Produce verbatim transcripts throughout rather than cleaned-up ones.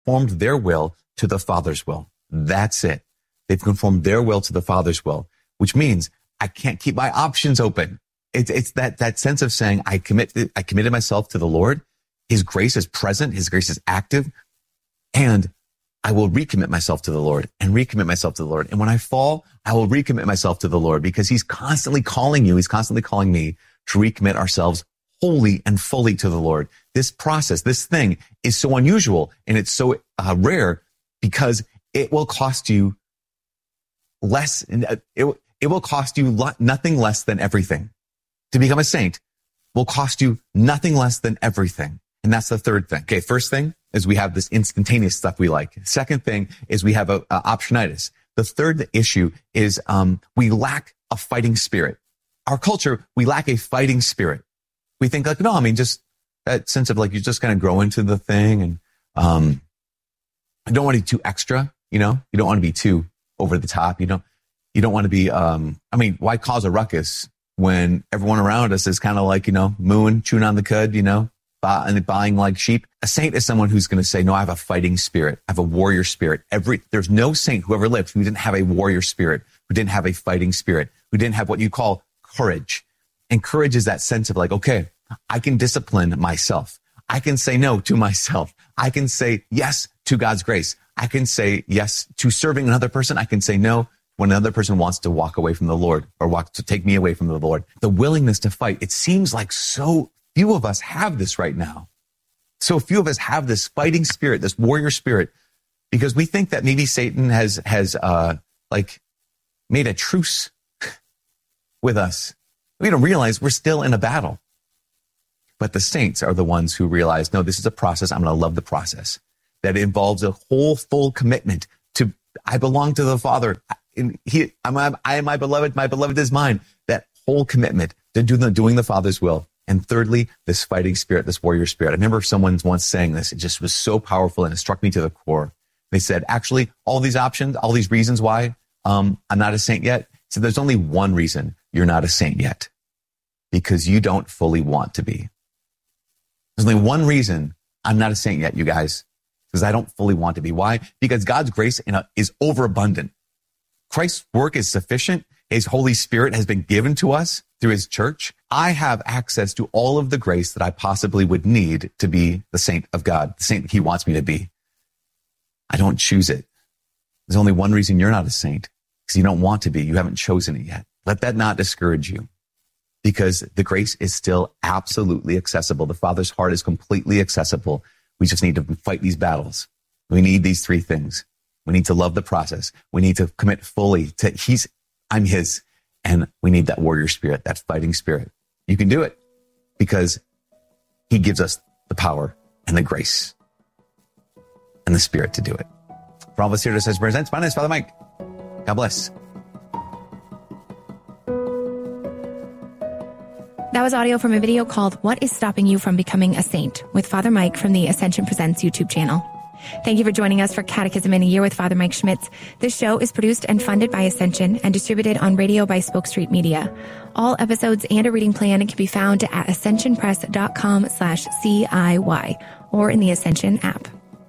conformed their will to the Father's will. That's it. They've conformed their will to the Father's will, which means I can't keep my options open. It's, it's that, that sense of saying, I commit, I committed myself to the Lord. His grace is present. His grace is active. And I will recommit myself to the Lord and recommit myself to the Lord. And when I fall, I will recommit myself to the Lord because he's constantly calling you. He's constantly calling me to recommit ourselves wholly and fully to the Lord. This process, this thing is so unusual and it's so uh, rare because it will cost you less. It, it will cost you lo- nothing less than everything. To become a saint will cost you nothing less than everything. And that's the third thing. Okay. First thing is we have this instantaneous stuff we like. Second thing is we have a, a optionitis. The third issue is, um, we lack a fighting spirit. Our culture, we lack a fighting spirit. We think like, no, I mean, just that sense of like, you just kind of grow into the thing. And, um, you don't want to be too extra, you know, you don't want to be too over the top. You know, you don't want to be, um, I mean, why cause a ruckus when everyone around us is kind of like, you know, mooing, chewing on the cud, you know, and buying like sheep. A saint is someone who's going to say, no, I have a fighting spirit. I have a warrior spirit. Every, there's no saint who ever lived who didn't have a warrior spirit, who didn't have a fighting spirit, who didn't have what you call courage. And courage is that sense of like, okay, I can discipline myself. I can say no to myself. I can say yes to God's grace. I can say yes to serving another person. I can say no when another person wants to walk away from the Lord or walk to take me away from the Lord. The willingness to fight. It seems like so few of us have this right now. So few of us have this fighting spirit, this warrior spirit, because we think that maybe Satan has, has, uh, like made a truce with us. We don't realize we're still in a battle. But the saints are the ones who realize, no, this is a process. I'm going to love the process. That involves a whole full commitment to, I belong to the Father. He, I'm, I am my beloved. My beloved is mine. That whole commitment to do the, doing the Father's will. And thirdly, this fighting spirit, this warrior spirit. I remember someone once saying this. It just was so powerful and it struck me to the core. They said, actually, all these options, all these reasons why um, I'm not a saint yet. So there's only one reason you're not a saint yet. Because you don't fully want to be. There's only one reason I'm not a saint yet, you guys. Because I don't fully want to be. Why? Because God's grace is overabundant. Christ's work is sufficient. His Holy Spirit has been given to us through his church. I have access to all of the grace that I possibly would need to be the saint of God, the saint he wants me to be. I don't choose it. There's only one reason you're not a saint, because you don't want to be. You haven't chosen it yet. Let that not discourage you, because the grace is still absolutely accessible. The Father's heart is completely accessible. We just need to fight these battles. We need these three things. We need to love the process. We need to commit fully to he's, I'm his. And we need that warrior spirit, that fighting spirit. You can do it because he gives us the power and the grace and the spirit to do it. For all of us here, this says presents. My name is Father Mike. God bless. That was audio from a video called What is Stopping You from Becoming a Saint with Father Mike from the Ascension Presents YouTube channel. Thank you for joining us for Catechism in a Year with Father Mike Schmitz. This show is produced and funded by Ascension and distributed on radio by Spoke Street Media. All episodes and a reading plan can be found at ascensionpress.com slash CIY or in the Ascension app.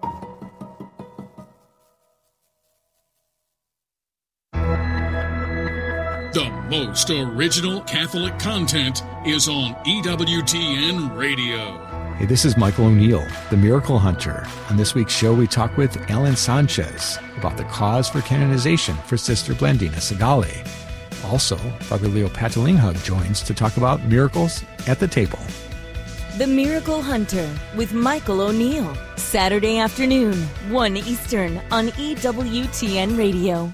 The most original Catholic content is on E W T N Radio. Hey, this is Michael O'Neill, the Miracle Hunter. On this week's show, we talk with Alan Sanchez about the cause for canonization for Sister Blandina Segali. Also, Father Leo Patalinghug joins to talk about miracles at the table. The Miracle Hunter with Michael O'Neill. Saturday afternoon, one Eastern on E W T N Radio.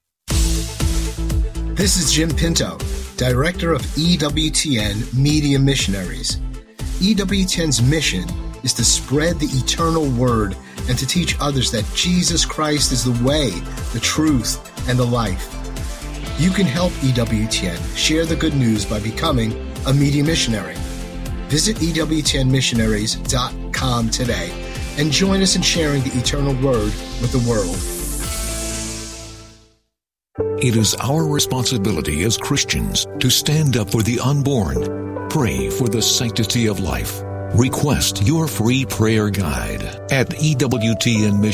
This is Jim Pinto, Director of E W T N Media Missionaries. E W T N's mission is to spread the eternal word and to teach others that Jesus Christ is the way, the truth, and the life. You can help E W T N share the good news by becoming a media missionary. Visit E W T N missionaries dot com today and join us in sharing the eternal word with the world. It is our responsibility as Christians to stand up for the unborn, pray for the sanctity of life. Request your free prayer guide at E W T N